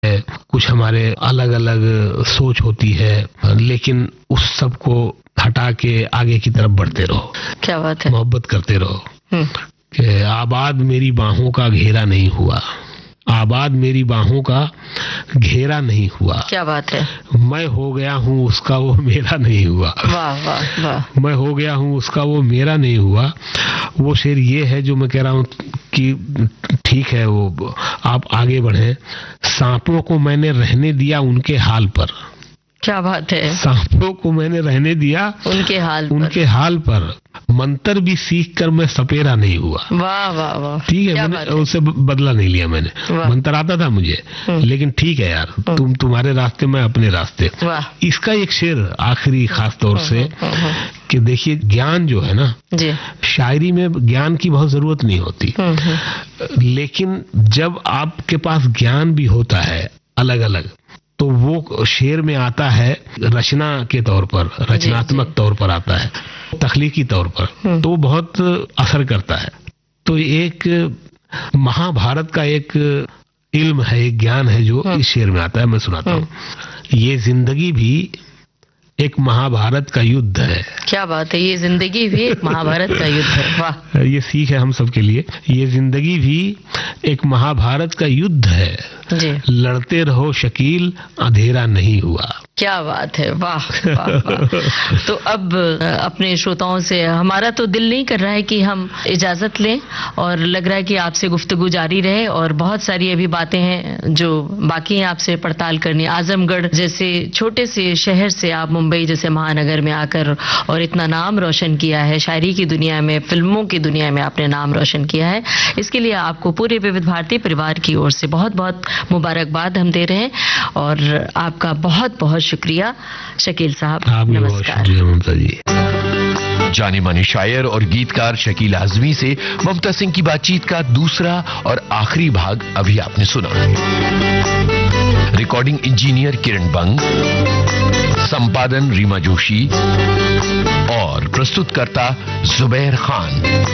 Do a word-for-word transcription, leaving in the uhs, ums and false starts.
है, कुछ हमारे अलग अलग सोच होती है, लेकिन उस सब को हटा के आगे की तरफ बढ़ते रहो। क्या बात है। मोहब्बत करते रहो। हम्म। कि आबाद मेरी बाहों का घेरा नहीं हुआ, आबाद मेरी बाहों का घेरा नहीं हुआ। क्या बात है। मैं हो गया हूँ उसका वो मेरा नहीं हुआ। वाह वाह वाह। मैं हो गया हूँ उसका वो मेरा नहीं हुआ। वो शेर ये है जो मैं कह रहा हूँ कि ठीक है, वो आप आगे बढ़े। सांपों को मैंने रहने दिया उनके हाल पर। क्या बात है। सांपों को मैंने रहने दिया उनके हाल पर। उनके हाल पर। मंत्र भी सीख कर मैं सपेरा नहीं हुआ। वाह वाह वाह। ठीक है, मैंने उससे बदला नहीं लिया। मैंने मंत्र आता था मुझे, लेकिन ठीक है यार, तुम तुम्हारे रास्ते मैं अपने रास्ते। इसका एक शेर आखिरी खास तौर से कि देखिए, ज्ञान जो है ना जी, शायरी में ज्ञान की बहुत जरूरत नहीं होती, लेकिन जब आपके पास ज्ञान भी होता है अलग अलग, तो वो शेर में आता है रचना के तौर पर, रचनात्मक तौर पर आता है, तख्लीकी तौर पर, तो वो बहुत असर करता है। तो एक महाभारत का एक इल्म है, एक ज्ञान है जो इस शेर में आता है। मैं सुनाता हूँ। ये जिंदगी भी एक महाभारत का युद्ध है। क्या बात है। ये जिंदगी भी एक महाभारत का युद्ध है। वाह। ये सीख है हम सब के लिए। ये जिंदगी भी एक महाभारत का युद्ध है जी। लड़ते रहो शकील, अंधेरा नहीं हुआ। क्या बात है। वाह वाह वाह। तो अब अपने श्रोताओं से हमारा तो दिल नहीं कर रहा है कि हम इजाजत लें, और लग रहा है कि आपसे गुफ्तगू जारी रहे, और बहुत सारी अभी बातें हैं जो बाकी हैं आपसे पड़ताल करनी। आजमगढ़ जैसे छोटे से शहर से आप मुंबई जैसे महानगर में आकर और इतना नाम रोशन किया है, शायरी की दुनिया में, फिल्मों की दुनिया में आपने नाम रोशन किया है। इसके लिए आपको पूरे विविध भारती परिवार की ओर से बहुत बहुत मुबारकबाद हम दे रहे हैं, और आपका बहुत बहुत शुक्रिया शकील साहब। नमस्कार। ममता जी। जाने माने शायर और गीतकार शकील आजमी से ममता सिंह की बातचीत का दूसरा और आखिरी भाग अभी आपने सुना। रिकॉर्डिंग इंजीनियर किरण बंग, संपादन रीमा जोशी और प्रस्तुतकर्ता जुबैर खान।